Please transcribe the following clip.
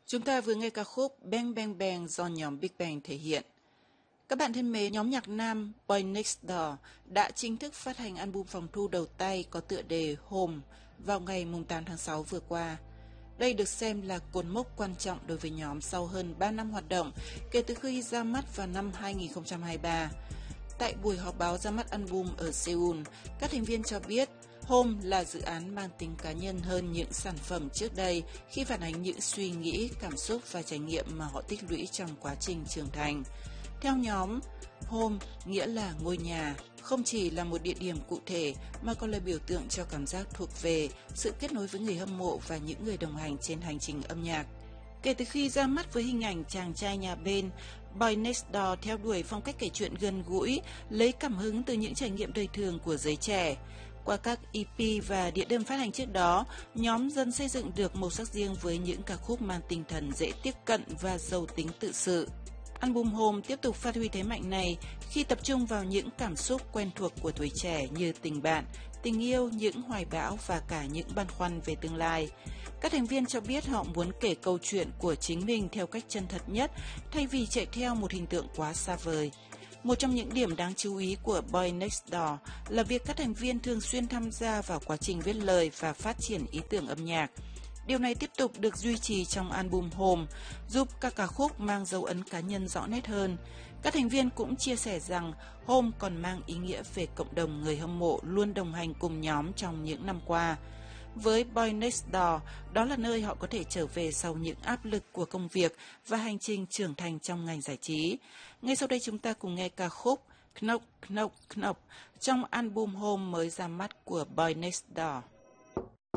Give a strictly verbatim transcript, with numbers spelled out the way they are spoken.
Chúng ta vừa nghe ca khúc Bang Bang Bang do nhóm Big Bang thể hiện. Các bạn thân mến, nhóm nhạc nam Boy Next Door đã chính thức phát hành album phòng thu đầu tay có tựa đề Home vào ngày tám tháng sáu vừa qua. Đây được xem là cột mốc quan trọng đối với nhóm sau hơn ba năm hoạt động kể từ khi ra mắt vào năm hai nghìn không trăm hai mươi ba. Tại buổi họp báo ra mắt album ở Seoul, các thành viên cho biết Home là dự án mang tính cá nhân hơn những sản phẩm trước đây khi phản ánh những suy nghĩ, cảm xúc và trải nghiệm mà họ tích lũy trong quá trình trưởng thành. Theo nhóm, Home nghĩa là ngôi nhà, không chỉ là một địa điểm cụ thể mà còn là biểu tượng cho cảm giác thuộc về, sự kết nối với người hâm mộ và những người đồng hành trên hành trình âm nhạc. Kể từ khi ra mắt với hình ảnh chàng trai nhà bên, Boy Next Door theo đuổi phong cách kể chuyện gần gũi, lấy cảm hứng từ những trải nghiệm đời thường của giới trẻ. Qua các e pê và đĩa đơn phát hành trước đó, nhóm dần xây dựng được màu sắc riêng với những ca khúc mang tinh thần dễ tiếp cận và giàu tính tự sự. Album Home tiếp tục phát huy thế mạnh này khi tập trung vào những cảm xúc quen thuộc của tuổi trẻ như tình bạn, tình yêu, những hoài bão và cả những băn khoăn về tương lai. Các thành viên cho biết họ muốn kể câu chuyện của chính mình theo cách chân thật nhất thay vì chạy theo một hình tượng quá xa vời. Một trong những điểm đáng chú ý của Boy Next Door là việc các thành viên thường xuyên tham gia vào quá trình viết lời và phát triển ý tưởng âm nhạc. Điều này tiếp tục được duy trì trong album Home, giúp các ca khúc mang dấu ấn cá nhân rõ nét hơn. Các thành viên cũng chia sẻ rằng Home còn mang ý nghĩa về cộng đồng người hâm mộ luôn đồng hành cùng nhóm trong những năm qua. Với Boy Next Door, đó là nơi họ có thể trở về sau những áp lực của công việc và hành trình trưởng thành trong ngành giải trí. Ngay sau đây chúng ta cùng nghe ca khúc Knock Knock Knock trong album Home mới ra mắt của Boy Next Door.